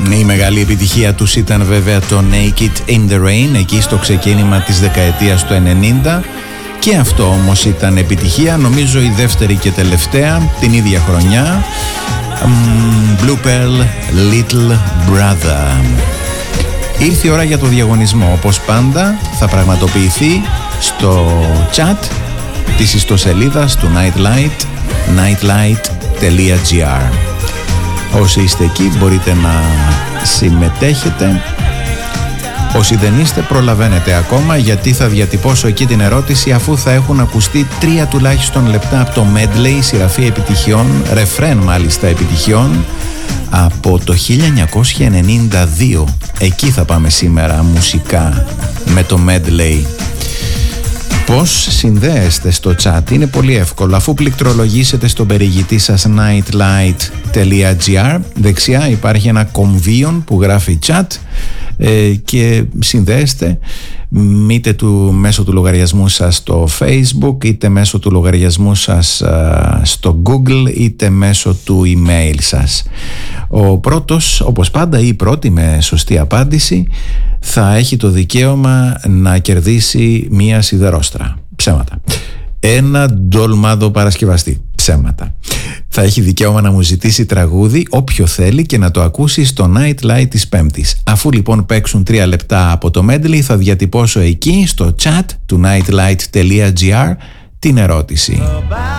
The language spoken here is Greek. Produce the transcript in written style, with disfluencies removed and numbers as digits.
Η μεγάλη επιτυχία τους ήταν βέβαια το Naked in the Rain, εκεί στο ξεκίνημα της δεκαετίας του 90. Και αυτό όμως ήταν επιτυχία, νομίζω η δεύτερη και τελευταία την ίδια χρονιά. Blue Pearl, Little Brother. Ήρθε η ώρα για το διαγωνισμό. Όπως πάντα θα πραγματοποιηθεί στο chat της ιστοσελίδας του Nightlight, nightlight.gr. Όσοι είστε εκεί μπορείτε να συμμετέχετε. Όσοι δεν είστε προλαβαίνετε ακόμα, γιατί θα διατυπώσω εκεί την ερώτηση αφού θα έχουν ακουστεί 3 τουλάχιστον λεπτά από το medley, σειραφή επιτυχιών, ρεφρέν μάλιστα επιτυχιών από το 1992. Εκεί θα πάμε σήμερα μουσικά με το medley. Πώς συνδέεστε στο chat? Είναι πολύ εύκολο. Αφού πληκτρολογήσετε στον περιηγητή σας nightlight.gr, δεξιά υπάρχει ένα κομβίον που γράφει chat και συνδέεστε είτε μέσω του λογαριασμού σας στο Facebook, είτε μέσω του λογαριασμού σας στο Google, είτε μέσω του email σας. Ο πρώτος, όπως πάντα, ή η πρώτη με σωστή απάντηση θα έχει το δικαίωμα να κερδίσει μία σιδερόστρα. Ψέματα. Ένα ντολμάδο παρασκευαστή. Ψέματα. Θα έχει δικαίωμα να μου ζητήσει τραγούδι όποιο θέλει και να το ακούσει στο Nightlight της Πέμπτης. Αφού λοιπόν παίξουν 3 λεπτά από το medley, θα διατυπώσω εκεί στο chat του nightlight.gr την ερώτηση.